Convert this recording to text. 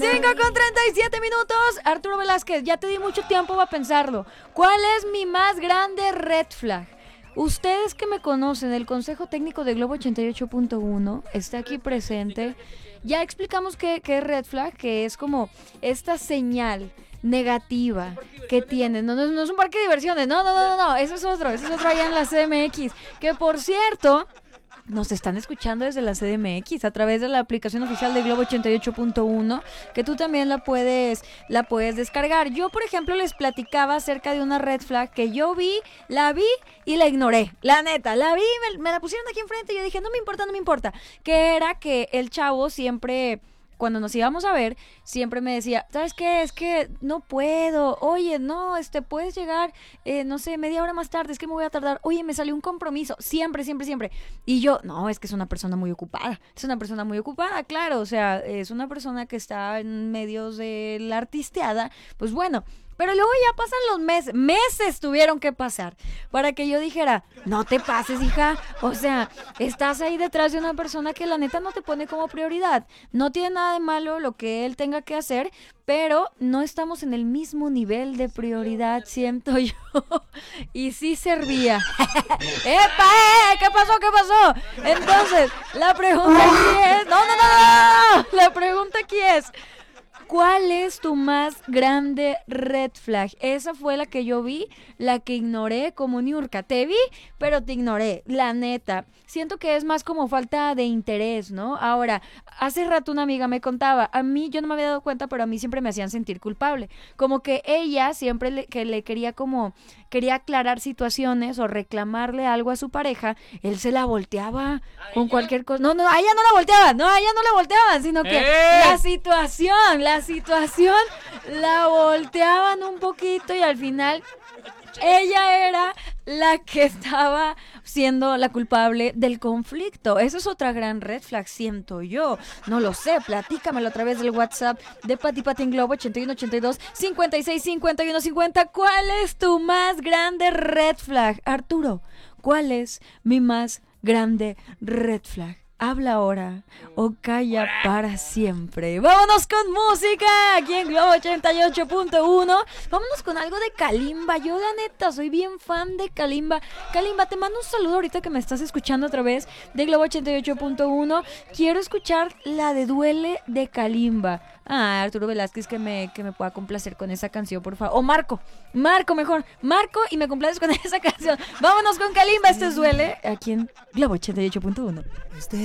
5:37. Arturo Velázquez, ya te di mucho tiempo para pensarlo. ¿Cuál es mi más grande red flag? Ustedes que me conocen, el Consejo Técnico de Globo 88.1 está aquí presente. Ya explicamos qué es red flag, que es como esta señal negativa que tienen. No es un parque de diversiones, no, ese es otro allá en la CDMX, que por cierto nos están escuchando desde la CDMX a través de la aplicación oficial de Globo 88.1, que tú también la puedes descargar. Yo, por ejemplo, les platicaba acerca de una red flag que yo la vi y la ignoré. La neta, la vi, me la pusieron aquí enfrente y yo dije, no me importa. Que era que el chavo siempre, cuando nos íbamos a ver, siempre me decía, ¿sabes qué? Es que no puedo. Oye, no, puedes llegar, no sé, media hora más tarde, es que me voy a tardar. Oye, me salió un compromiso. Siempre. Y yo, no, es que es una persona muy ocupada. Claro. O sea, es una persona que está en medios de la artisteada. Pues bueno, pero luego ya pasan los meses tuvieron que pasar para que yo dijera, no te pases, hija, o sea, estás ahí detrás de una persona que la neta no te pone como prioridad. No tiene nada de malo lo que él tenga que hacer, pero no estamos en el mismo nivel de prioridad, siento yo. Y sí servía. ¡Epa! ¿Qué pasó? Entonces, la pregunta aquí es... ¡No! La pregunta aquí es... ¿cuál es tu más grande red flag? Esa fue la que yo vi, la que ignoré como Niurka. Te vi, pero te ignoré, la neta. Siento que es más como falta de interés, ¿no? Ahora, hace rato una amiga me contaba, a mí yo no me había dado cuenta, pero a mí siempre me hacían sentir culpable. Como que ella siempre que le quería aclarar situaciones o reclamarle algo a su pareja, él se la volteaba con cualquier cosa. No, a ella no la volteaban, sino que la situación la volteaban un poquito y al final ella era la que estaba siendo la culpable del conflicto. Eso es otra gran red flag, siento yo. No lo sé, platícamelo a través del WhatsApp de Pati en Globo 8182 56 51 50. ¿Cuál es tu más grande red flag? Arturo, ¿cuál es mi más grande red flag? Habla ahora o calla para siempre. Vámonos con música aquí en Globo 88.1. Vámonos con algo de Kalimba. Yo la neta soy bien fan de Kalimba. Kalimba, te mando un saludo ahorita que me estás escuchando a través de Globo 88.1. Quiero escuchar la de Duele de Kalimba. Arturo Velázquez, que me pueda complacer con esa canción, por favor. O Marco mejor. Marco y me complaces con esa canción. Vámonos con Kalimba. Este es Duele aquí en Globo 88.1.